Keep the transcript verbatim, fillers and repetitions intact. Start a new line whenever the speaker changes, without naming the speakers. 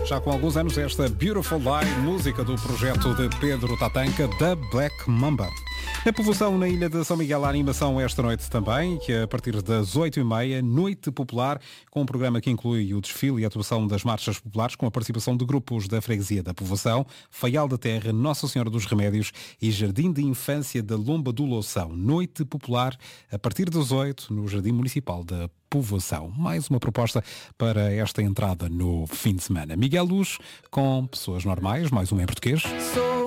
Já com alguns anos, esta Beautiful Lie, música do projeto de Pedro Tatanka, da Black Mamba. Na povoação na Ilha de São Miguel, a animação esta noite também, que a partir das oito e meia, Noite Popular, com um programa que inclui o desfile e a atuação das marchas populares, com a participação de grupos da freguesia da povoação, Faial da Terra, Nossa Senhora dos Remédios e Jardim de Infância da Lomba do Loução. Noite Popular, a partir das oito, no Jardim Municipal da Povoação. Mais uma proposta para esta entrada no fim de semana. Miguel Luz, com Pessoas Normais, mais uma em português.
Sou